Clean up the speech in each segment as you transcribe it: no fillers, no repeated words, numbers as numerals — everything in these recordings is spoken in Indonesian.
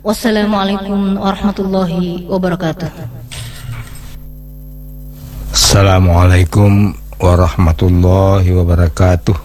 Wassalamualaikum warahmatullahi wabarakatuh. Assalamualaikum warahmatullahi wabarakatuh.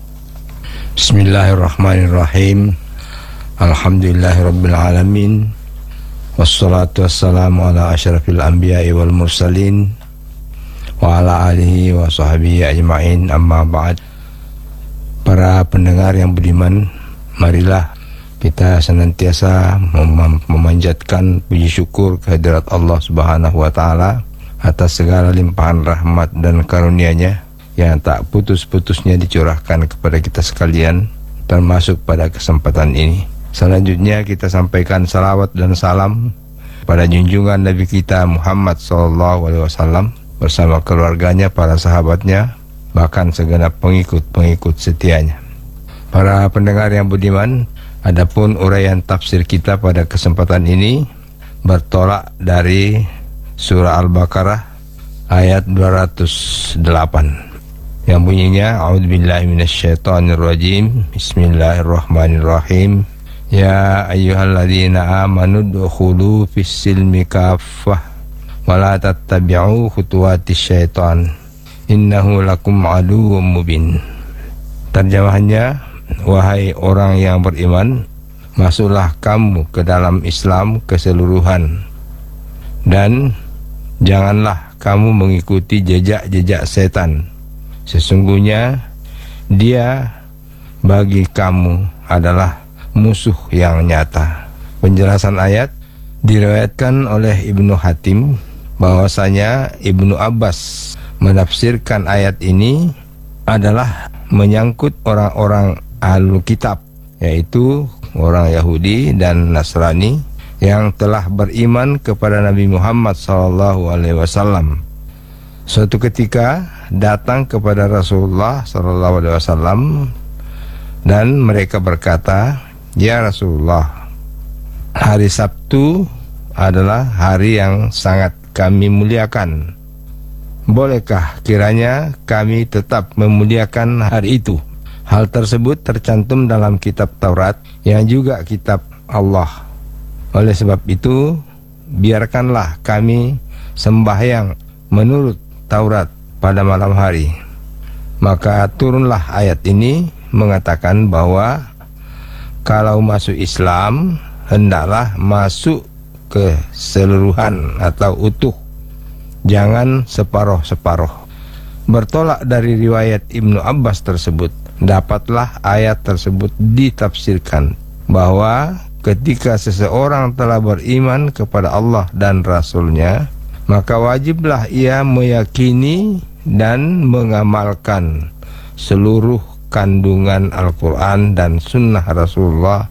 Bismillahirrahmanirrahim. Alhamdulillahirabbil alamin. Wassalatu wassalamu ala asyrafil anbiya'i wal mursalin wa ala alihi wa sahbihi ajma'in, amma ba'd. Para pendengar yang budiman, marilah kita senantiasa memanjatkan puji syukur kehadirat Allah Subhanahu wa taala atas segala limpahan rahmat dan karunia-Nya yang tak putus-putusnya dicurahkan kepada kita sekalian, termasuk pada kesempatan ini. Selanjutnya kita sampaikan salawat dan salam pada junjungan Nabi kita Muhammad SAW bersama keluarganya, para sahabatnya, bahkan segenap pengikut-pengikut setianya. Para pendengar yang budiman, adapun uraian tafsir kita pada kesempatan ini bertolak dari surah Al-Baqarah ayat 208 yang bunyinya, A'udzubillahi minasyaitonirrajim, Bismillahirrahmanirrahim. Ya ayyuhalladzina amanu dukhulu fis-silmi kaffah wa la tattabi'u khutuwatis syaitan innahu lakum aduwwum mubin. Terjemahannya, wahai orang yang beriman, masuklah kamu ke dalam Islam keseluruhan dan janganlah kamu mengikuti jejak-jejak setan. Sesungguhnya dia bagi kamu adalah musuh yang nyata. Penjelasan ayat diriwayatkan oleh Ibnu Hatim bahwasanya Ibnu Abbas menafsirkan ayat ini adalah menyangkut orang-orang Ahlul Kitab, yaitu orang Yahudi dan Nasrani yang telah beriman kepada Nabi Muhammad SAW. Suatu ketika datang kepada Rasulullah SAW dan mereka berkata, "Ya Rasulullah, hari Sabtu adalah hari yang sangat kami muliakan. Bolehkah kiranya kami tetap memuliakan hari itu?" Hal tersebut tercantum dalam kitab Taurat yang juga kitab Allah. Oleh sebab itu, biarkanlah kami sembahyang menurut Taurat pada malam hari. Maka turunlah ayat ini mengatakan bahwa kalau masuk Islam hendaklah masuk keseluruhan atau utuh, jangan separuh-separuh. Bertolak dari riwayat Ibnu Abbas tersebut, dapatlah ayat tersebut ditafsirkan bahwa ketika seseorang telah beriman kepada Allah dan Rasul-Nya, maka wajiblah ia meyakini dan mengamalkan seluruh kandungan Al-Quran dan Sunnah Rasulullah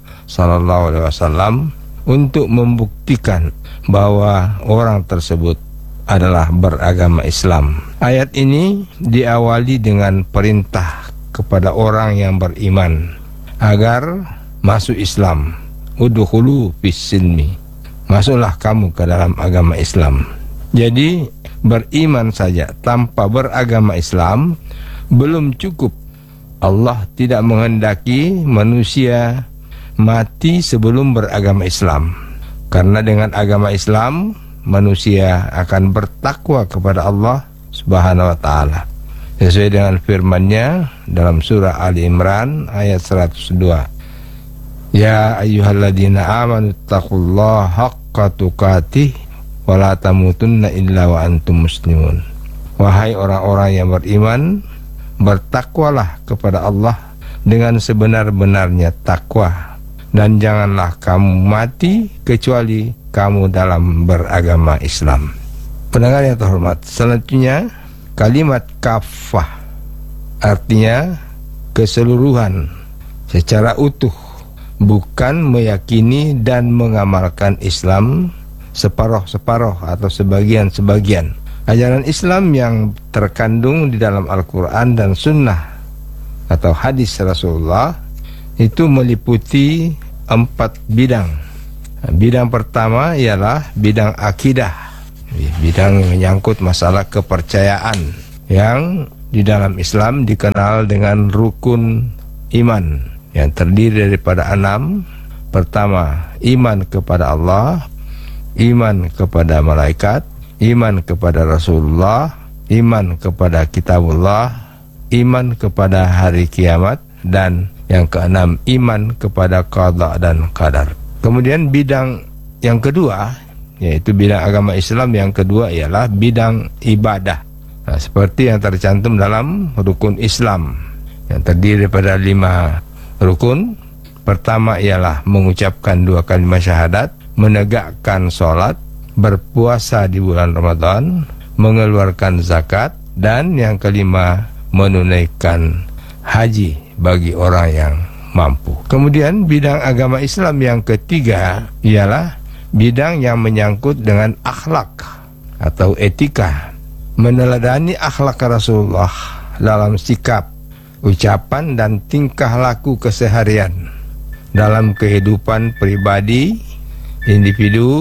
SAW untuk membuktikan bahwa orang tersebut adalah beragama Islam. Ayat ini diawali dengan perintah kepada orang yang beriman agar masuk Islam. Udkhulu fis-silmi, masuklah kamu ke dalam agama Islam. Jadi beriman saja tanpa beragama Islam belum cukup. Allah tidak menghendaki manusia mati sebelum beragama Islam, karena dengan agama Islam manusia akan bertakwa kepada Allah Subhanahu wa taala. Sesuai dengan firman-Nya dalam surah Ali Imran ayat 102. Ya ayyuhalladzina amanu taqullaha haqqa tuqatih wa la tamutunna illa wa antum muslimun. Wahai orang-orang yang beriman, bertakwalah kepada Allah dengan sebenar-benarnya takwa, dan janganlah kamu mati kecuali kamu dalam beragama Islam. Pendengar yang terhormat, selanjutnya kalimat kafah artinya keseluruhan secara utuh, bukan meyakini dan mengamalkan Islam separuh-separuh atau sebagian-sebagian. Ajaran Islam yang terkandung di dalam Al-Quran dan Sunnah atau hadis Rasulullah itu meliputi 4 bidang. Bidang pertama ialah bidang akidah, bidang menyangkut masalah kepercayaan yang di dalam Islam dikenal dengan rukun iman yang terdiri daripada 6, Pertama, iman kepada Allah, iman kepada malaikat, iman kepada Rasulullah, iman kepada kitabullah, iman kepada hari kiamat, dan yang keenam, iman kepada qada dan qadar. Kemudian bidang yang kedua, yaitu bidang agama Islam yang kedua ialah bidang ibadah. Nah, seperti yang tercantum dalam rukun Islam yang terdiri daripada 5 rukun. Pertama ialah mengucapkan 2 kalimat syahadat, menegakkan sholat, berpuasa di bulan Ramadan, mengeluarkan zakat, dan yang kelima menunaikan haji bagi orang yang mampu. Kemudian bidang agama Islam yang ketiga ialah bidang yang menyangkut dengan akhlak atau etika, meneladani akhlak Rasulullah dalam sikap, ucapan, dan tingkah laku keseharian dalam kehidupan pribadi, individu,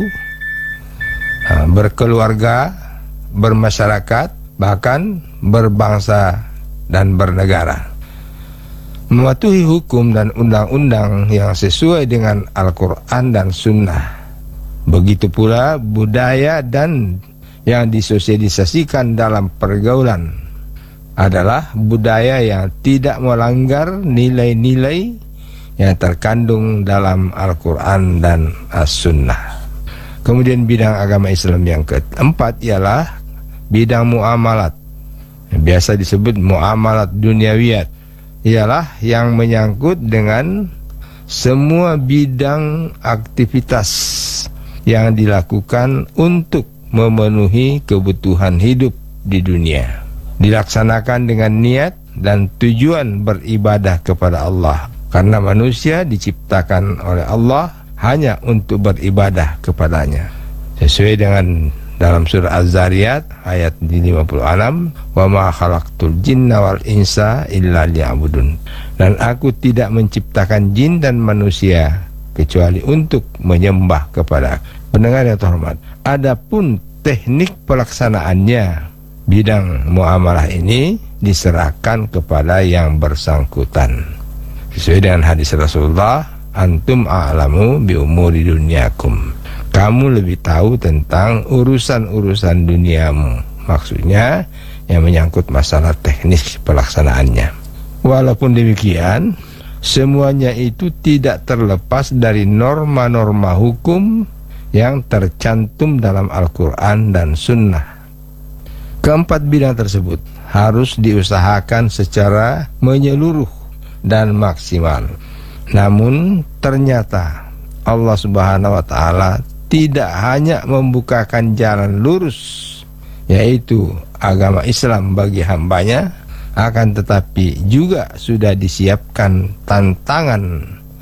berkeluarga, bermasyarakat, bahkan berbangsa dan bernegara. Mematuhi hukum dan undang-undang yang sesuai dengan Al-Quran dan Sunnah. Begitu pula budaya dan yang disosialisasikan dalam pergaulan adalah budaya yang tidak melanggar nilai-nilai yang terkandung dalam Al-Quran dan As-Sunnah. Kemudian bidang agama Islam yang keempat ialah bidang muamalat, biasa disebut muamalat duniawiyat, ialah yang menyangkut dengan semua bidang aktivitas yang dilakukan untuk memenuhi kebutuhan hidup di dunia, dilaksanakan dengan niat dan tujuan beribadah kepada Allah, karena manusia diciptakan oleh Allah hanya untuk beribadah kepadanya. Sesuai dengan dalam surah Az-Zariyat ayat 56, wa ma khalaqtul jinna wal insa illa liya'budun. Dan aku tidak menciptakan jin dan manusia kecuali untuk menyembah kepada. Pendengar yang terhormat, adapun teknik pelaksanaannya, bidang muamalah ini diserahkan kepada yang bersangkutan. Sesuai dengan hadis Rasulullah, antum a'lamu bi umuri dunyakum. Kamu lebih tahu tentang urusan-urusan duniamu. Maksudnya yang menyangkut masalah teknis pelaksanaannya. Walaupun demikian, semuanya itu tidak terlepas dari norma-norma hukum yang tercantum dalam Al-Quran dan Sunnah. Keempat bidang tersebut harus diusahakan secara menyeluruh dan maksimal. Namun ternyata Allah Subhanahu wa Ta'ala tidak hanya membukakan jalan lurus, yaitu agama Islam bagi hambanya, akan tetapi juga sudah disiapkan tantangan,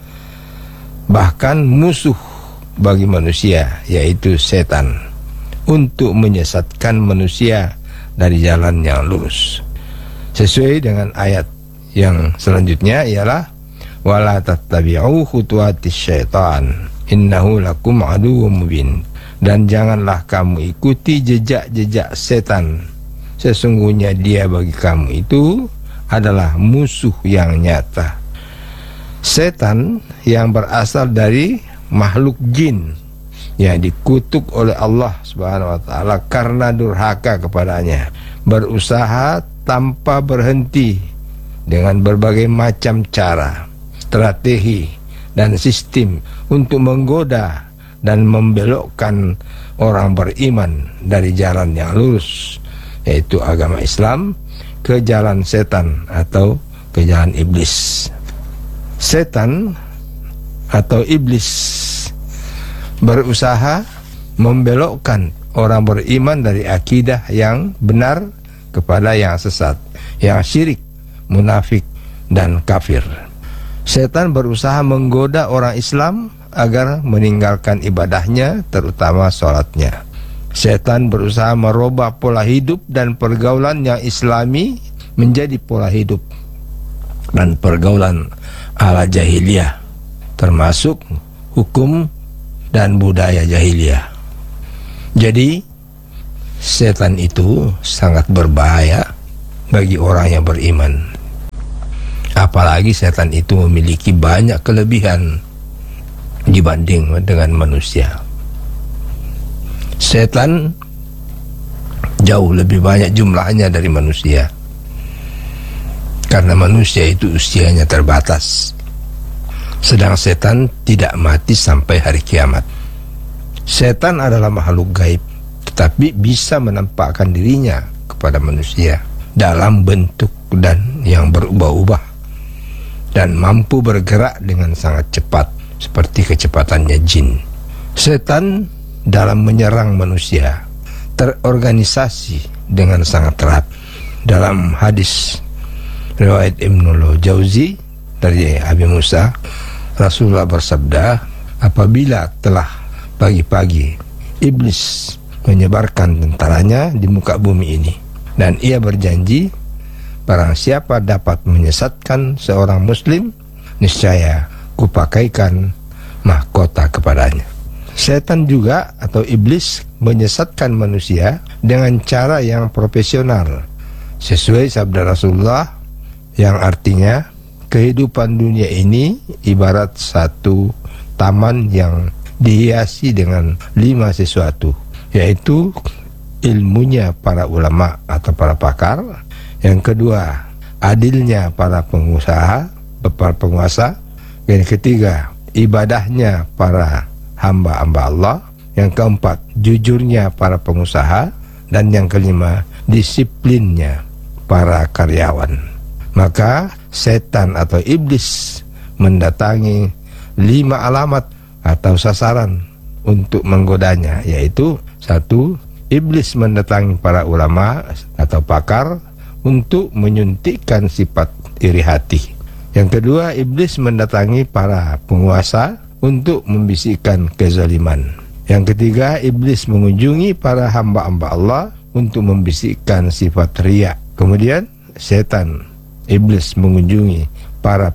bahkan musuh bagi manusia, yaitu setan, untuk menyesatkan manusia dari jalan yang lurus. Sesuai dengan ayat yang selanjutnya ialah wala tattabi'u khutuwatis syaitan innahu lakum aduwwum mubin. Dan janganlah kamu ikuti jejak-jejak setan, sesungguhnya dia bagi kamu itu adalah musuh yang nyata. Setan yang berasal dari makhluk jin yang dikutuk oleh Allah Subhanahu wa Ta'ala karena durhaka kepadanya, berusaha tanpa berhenti dengan berbagai macam cara, strategi, dan sistem untuk menggoda dan membelokkan orang beriman dari jalan yang lurus, yaitu agama Islam, ke jalan setan atau ke jalan iblis. Setan atau iblis berusaha membelokkan orang beriman dari akidah yang benar kepada yang sesat, yang syirik, munafik, dan kafir. Setan berusaha menggoda orang Islam agar meninggalkan ibadahnya, terutama sholatnya. Setan berusaha merubah pola hidup dan pergaulan yang islami menjadi pola hidup dan pergaulan ala jahiliyah, termasuk hukum dan budaya jahiliyah. Jadi setan itu sangat berbahaya bagi orang yang beriman. Apalagi setan itu memiliki banyak kelebihan. dibanding dengan manusia. Setan jauh lebih banyak jumlahnya dari manusia, karena manusia itu usianya terbatas, sedang setan tidak mati sampai hari kiamat. Setan adalah makhluk gaib, tetapi bisa menampakkan dirinya kepada manusia dalam bentuk dan yang berubah-ubah, dan mampu bergerak dengan sangat cepat seperti kecepatannya jin. Setan dalam menyerang manusia terorganisasi dengan sangat erat. Dalam hadis riwayat Ibnul Jauzi dari Abi Musa, Rasulullah bersabda, apabila telah pagi-pagi iblis menyebarkan tentaranya di muka bumi ini, dan ia berjanji, barang siapa dapat menyesatkan seorang muslim, niscaya kupakaikan mahkota kepadanya. Setan juga atau iblis menyesatkan manusia dengan cara yang profesional, sesuai sabda Rasulullah yang artinya, kehidupan dunia ini ibarat satu taman yang dihiasi dengan 5 sesuatu, yaitu ilmunya para ulama atau para pakar, yang kedua adilnya para pengusaha, para penguasa, yang ketiga ibadahnya para hamba-hamba Allah, yang keempat jujurnya para pengusaha, dan yang kelima disiplinnya para karyawan. Maka setan atau iblis mendatangi 5 alamat atau sasaran untuk menggodanya, yaitu 1. Iblis mendatangi para ulama atau pakar untuk menyuntikkan sifat iri hati. Yang kedua, iblis mendatangi para penguasa untuk membisikkan kezaliman. Yang ketiga, iblis mengunjungi para hamba-hamba Allah untuk membisikkan sifat riya. Kemudian setan, iblis mengunjungi para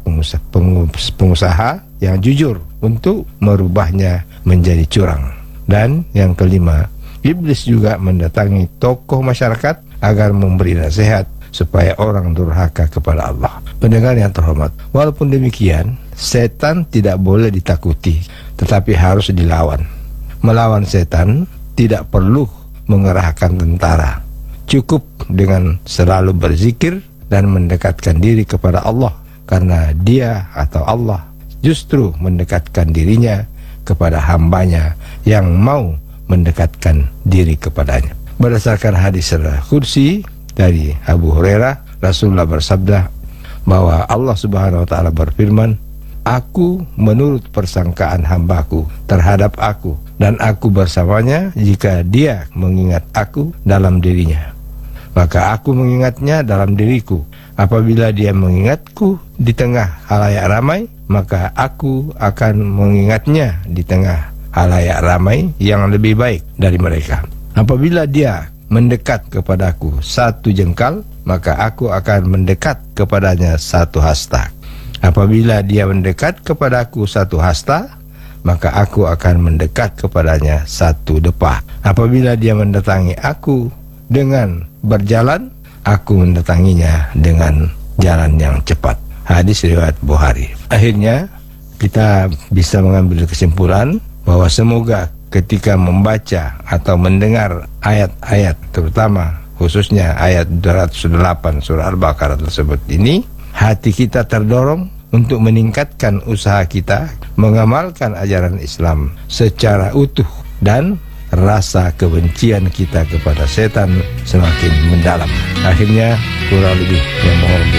pengusaha yang jujur untuk merubahnya menjadi curang. Dan yang kelima, iblis juga mendatangi tokoh masyarakat agar memberi nasihat supaya orang durhaka kepada Allah. Pendengar yang terhormat, walaupun demikian, setan tidak boleh ditakuti, tetapi harus dilawan. Melawan setan tidak perlu mengerahkan tentara, cukup dengan selalu berzikir dan mendekatkan diri kepada Allah, karena Dia atau Allah justru mendekatkan dirinya kepada hambanya yang mau mendekatkan diri kepadanya. Berdasarkan hadis Qudsi dari Abu Hurairah, Rasulullah bersabda bahwa Allah Subhanahu wa taala berfirman, aku menurut persangkaan hambaku terhadap aku, dan aku bersamanya jika dia mengingat aku dalam dirinya. Maka aku mengingatnya dalam diriku. Apabila dia mengingatku di tengah halayak ramai, maka aku akan mengingatnya di tengah halayak ramai yang lebih baik dari mereka. Apabila dia mendekat kepadaku 1 jengkal, maka aku akan mendekat kepadanya 1 hasta. Apabila dia mendekat kepadaku 1 hasta, maka aku akan mendekat kepadanya 1 depah. Apabila dia mendatangi aku dengan berjalan, aku mendatanginya dengan jalan yang cepat. Hadis riwayat Bukhari. Akhirnya kita bisa mengambil kesimpulan bahwa semoga ketika membaca atau mendengar ayat-ayat, terutama khususnya ayat 208 surah Al-Baqarah tersebut ini, hati kita terdorong untuk meningkatkan usaha kita mengamalkan ajaran Islam secara utuh, dan rasa kebencian kita kepada setan semakin mendalam. Akhirnya kurang lebih yang mohon